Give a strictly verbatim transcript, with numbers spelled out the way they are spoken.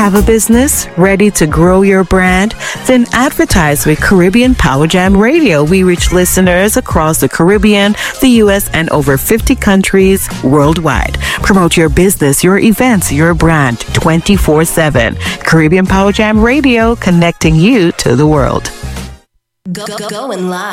Have a business ready to grow your brand? Then advertise with Caribbean Power Jam Radio. We reach listeners across the Caribbean, the U S, and over fifty countries worldwide. Promote your business, your events, your brand twenty-four seven. Caribbean Power Jam Radio, connecting you to the world. Go, go, going live.